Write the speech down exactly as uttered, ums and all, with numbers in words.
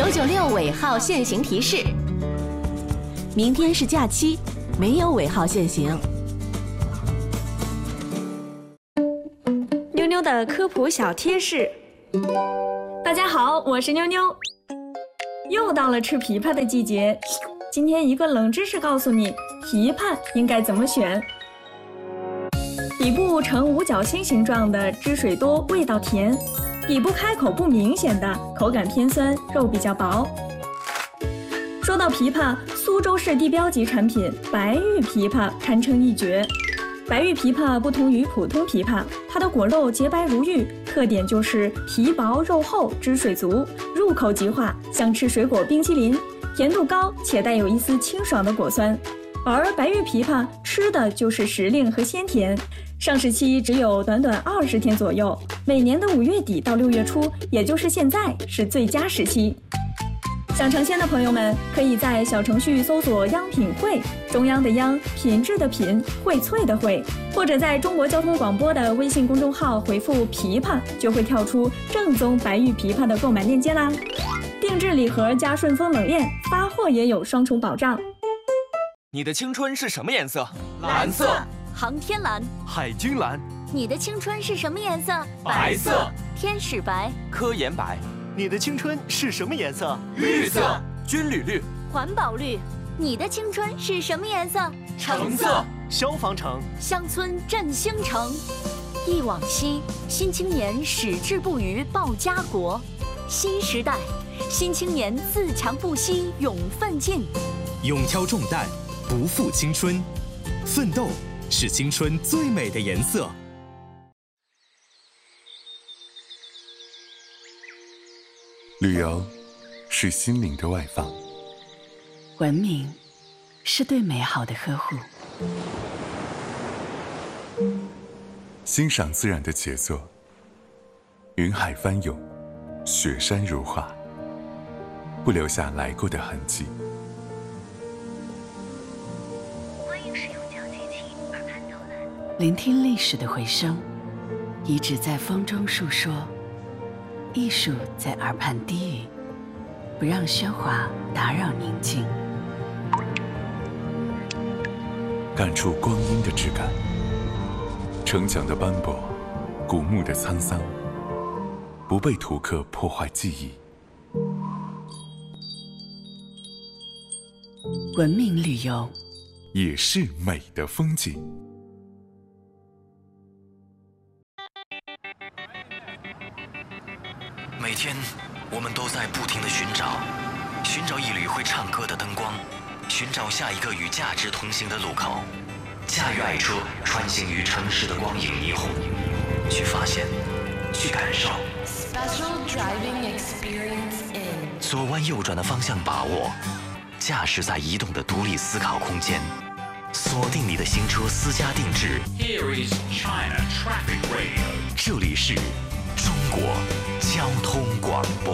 九六尾号限行提示：明天是假期，没有尾号限行。 妞妞的科普小贴士。大家好，我是妞妞。又到了吃枇杷的季节，今天一个冷知识告诉你，枇杷应该怎么选。底部呈五角星形状的，汁水多，味道甜；底部开口不明显的，口感偏酸，肉比较薄。说到枇杷，苏州市地标级产品白玉枇杷堪称一绝。白玉枇杷不同于普通枇杷，它的果肉洁白如玉，特点就是皮薄肉厚，汁水足，入口即化，像吃水果冰淇淋，甜度高且带有一丝清爽的果酸。而白玉枇杷吃的就是时令和鲜甜，上市期只有短短二十天左右，每年的五月底到六月初，也就是现在是最佳时期。想尝鲜的朋友们，可以在小程序搜索“央品汇”，中央的央，品质的品，荟萃的荟，或者在中国交通广播的微信公众号回复“枇杷”，就会跳出正宗白玉枇杷的购买链接啦。定制礼盒加顺丰冷链，发货也有双重保障。 你的青春是什么颜色？ 蓝色。 航天蓝。 海军蓝。 你的青春是什么颜色？ 白色。 天使白。 科研白。 你的青春是什么颜色？ 绿色。 军旅绿。 环保绿。你的青春是什么颜色？ 橙色。 消防橙。 乡村振兴城。忆往昔，新青年矢志不渝报家国。新时代，新青年自强不息勇奋进。 勇挑重担，不负青春，奋斗是青春最美的颜色。 旅游是心灵的外放， 文明是对美好的呵护， 欣赏自然的杰作，云海翻涌，雪山如画，不留下来过的痕迹。 聆听历史的回声，遗址在风中述说，艺术在耳畔低语，不让喧哗打扰宁静。 感触光阴的质感，城墙的斑驳，古墓的沧桑，不被图刻破坏记忆。 文明旅游也是美的风景。 每天，我们都在不停地寻找，寻找一缕会唱歌的灯光，寻找下一个与价值同行的路口，驾驭爱车穿行于城市的光影霓虹，去发现，去感受。左弯右转的方向把握，驾驶在移动的独立思考空间，锁定你的新车私家定制。 Here is China Traffic Radio。 这里是中国交通广播。